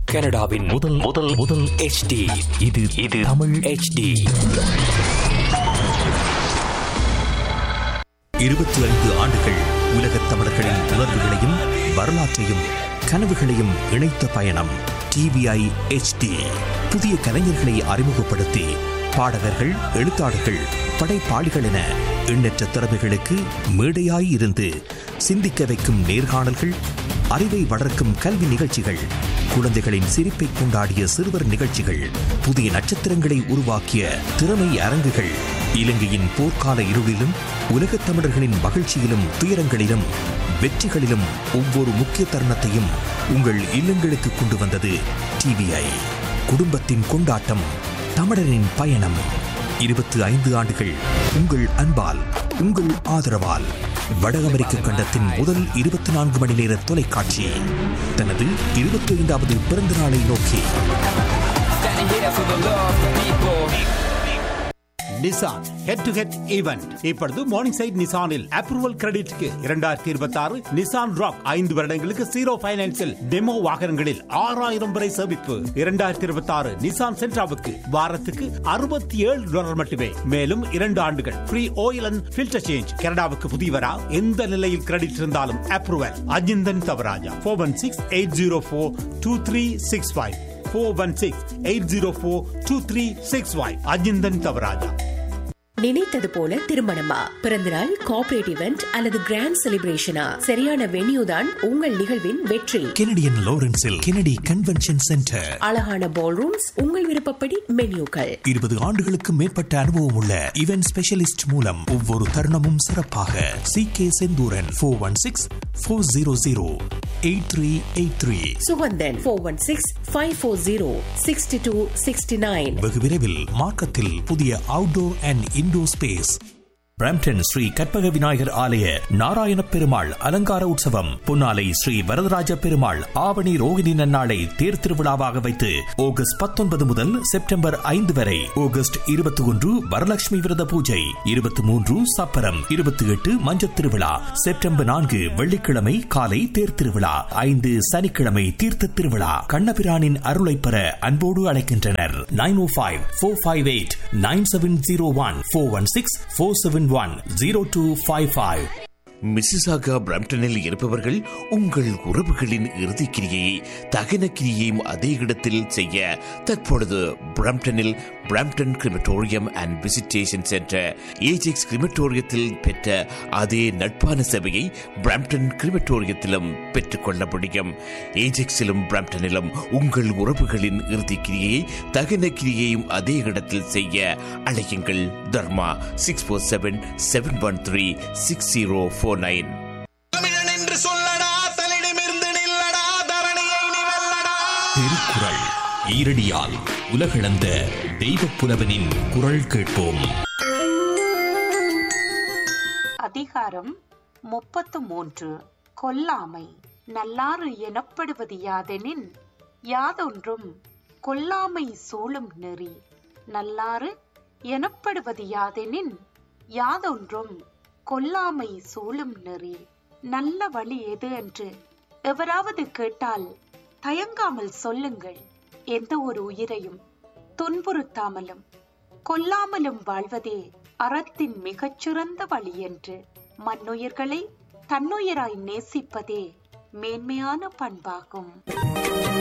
கனடாவின் முதல் முதல் முதல் HD. இது தமிழ் HD. 25 ஆண்டுகள் உலகத் தமிழர்களின் உணர்வுகளையும் வரலாற்றையும் கனவுகளையும் இணைத்த பயணம் TVI HD. புதிய கலைஞர்களை அறிமுகப்படுத்தி பாடகர்கள், எழுத்தாளர்கள், படைப்பாளிகள் என எண்ணற்ற திறமைகளுக்கு மேடையாய் இருந்து சிந்திக்க வைக்கும் நேர்காணல்கள், அறிவை வளர்க்கும் கல்வி நிகழ்ச்சிகள், குழந்தைகளின் சிரிப்பை கொண்டாடிய சிறுவர் நிகழ்ச்சிகள், புதிய நட்சத்திரங்களை உருவாக்கிய திறமை அரங்குகள், இலங்கையின் போர்க்கால இருளிலும் உலகத் தமிழர்களின் மகிழ்ச்சியிலும் துயரங்களிலும் வெற்றிகளிலும் ஒவ்வொரு முக்கிய தருணத்தையும் உங்கள் இல்லங்களுக்கு கொண்டு வந்தது TVI. குடும்பத்தின் கொண்டாட்டம், தமிழரின் பயணம். 25 ஆண்டுகள் உங்கள் அன்பால், உங்கள் ஆதரவால் வட அமெரிக்க கண்டத்தின் முதல் 24 மணி நேர தொலைக்காட்சி தனது 25வது பிறந்த நாளை நோக்கி Nissan head to head event இப்பொழுது morning side நிசானில் approval கிரெடிட்க்கு 2026 Nissan rock 5 வருடங்களுக்கு 0 ஃபைனான்ஸில் டெமோ வாகனங்களில் 6000 வரை சேமிப்பு. 2026 நிசான் சென்ட்ராவுக்கு வாரத்துக்கு $67 மட்டுமே. மேலும் 2 ஆண்டுகள் free oil and filter change. கனடாவுக்கு புதியவரா, எந்த நிலையில் கிரெடிட் இருந்தாலும் அப்ரூவல். அஜிந்தன் தவராஜா 416-804-2365 416-804-2365 அஜிந்தன் தவராஜா. நினைத்தது போல திருமணமா, பிறந்தநாள், கார்ப்பரேட் இவெண்ட் அல்லது கிராண்ட் செலிப்ரேஷனா, சரியான வென்யூ தான் உங்கள் நிகழ்வின் வெற்றி. Canadian லாரன்ஸில் Kennedy convention centre. அழகான பால் ரூம்ஸ், உங்கள் விருப்பப்படி மென்யூக்கள். 20 ஆண்டுகளுக்கு மேற்பட்ட அனுபவம் உள்ள இவென்ட் ஸ்பெஷலிஸ்ட் மூலம் ஒவ்வொரு தருணமும் சிறப்பாக. CK செந்தூரன் 416-400-8383. சுகந்தன் 416-540-6269. வெகு விரைவில் மார்க்கத்தில் புதிய outdoor and indoor space. Brampton Sri Karpaga Vinayagar ஆலய நாராயண பெருமாள் அலங்கார உற்சவம் பொன்னாலை ஸ்ரீ வரதராஜ பெருமாள் ஆவணி ரோகிணி நன்னாளை தேர் திருவிழாவாக வைத்து ஆகஸ்ட் 19 முதல் செப்டம்பர் 5 வரை. ஆகஸ்ட் 21 வரலட்சுமி விரத பூஜை, 23 சப்பரம், 28 மஞ்சத் திருவிழா, செப்டம்பர் 4 வெள்ளிக்கிழமை காலை தேர் திருவிழா, 5 சனிக்கிழமை தீர்த்த திருவிழா. கண்ணபிரானின் அருளை பெற அன்போடு அழைக்கின்றனர். 905-458-9701 416-471-0255. மிசிசாகா பிரம்டனில் இருப்பவர்கள் உங்கள் உறவுகளின் இறுதிக்கிரியை தகன கிரியையும் அதே இடத்தில் செய்ய தற்பொழுது பிரம்டனில் Brampton crematorium and visitation centre Ajax கிரிமட்டோரியத்தில் பெற்ற அதே நட்பான சேவையை பிரம்டன் கிரிமட்டோரியத்திலும் பெற்றுக்கொள்ள முடியும். ஏஜெக்ஸிலும் பிரம்டனிலும் உங்கள் உறவுகளின் இறுதிக்கிரியை தகன கிரியையும் அதே இடத்தில் செய்ய அழையுங்கள். தர்மா 647-713-6049. தமிழன் என்று சொல்லடா, தலிடமிருந்து நில்லடா, தரணியை நீ வெல்லடா. திருக்குறள் ஈரடியால் உலகளந்த தெய்வப் புலவனின் குரல் கேட்போம். அதிகாரம் 33. கொல்லாமை. நல்லாறு எனப்படுவது யாதெனின், யாதொன்றும் கொல்லாமை சூழும் நெறி. நல்லாறு எனப்படுவது யாதெனின், யாதொன்றும் கொல்லாமை சூழும் நெறி. நல்ல வழி எது என்று எவராவது கேட்டால் தயங்காமல் சொல்லுங்கள். எந்த ஒரு உயிரையும் துன்புறுத்தாமலும் கொல்லாமலும் வாழ்வதே அறத்தின் மிகச்சிறந்த வழி என்று. மண்ணுயிர்களை தன்னுயிராய் நேசிப்பதே மேன்மையான பண்பாகும்.